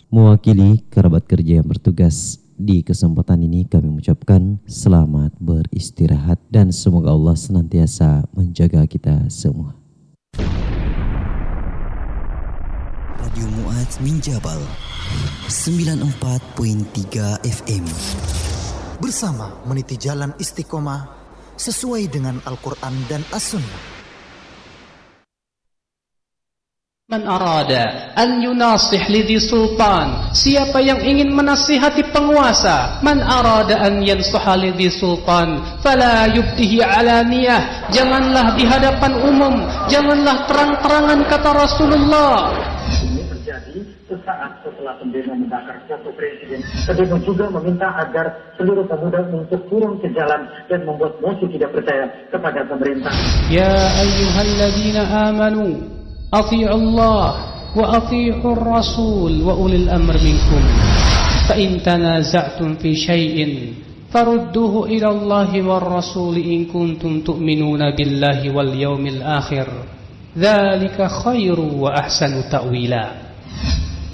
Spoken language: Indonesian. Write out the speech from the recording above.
Mewakili kerabat kerja yang bertugas di kesempatan ini kami mengucapkan selamat beristirahat dan semoga Allah senantiasa menjaga kita semua. Radio Mu'adz min Jabal 94.3 FM. Bersama meniti jalan istiqomah sesuai dengan Al-Quran dan As-Sunnah. Man arada an yunasih lidhi sultan, siapa yang ingin menasihati penguasa. Man arada an yansaha lidhi sultan fala yubtihi alaniyah, janganlah di hadapan umum, janganlah terang-terangan, kata Rasulullah. Ini terjadi sesaat setelah pendemo membakar foto presiden. Pendemo juga meminta agar seluruh pemuda untuk turun ke jalan dan membuat mosi tidak percaya kepada pemerintah. Ya ayyuhalladzina amanu أطيعوا الله وأطيعوا الرسول وأولي الأمر منكم فإن تنازعتم في شيء فردوه إلى الله والرسول إن كنتم تؤمنون بالله واليوم الآخر ذلك خير وأحسن تأويلا.